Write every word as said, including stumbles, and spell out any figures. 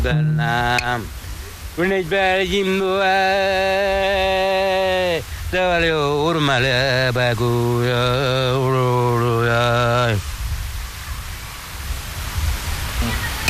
bennem. When egy belgyimbo te való urmele begúja, urulója.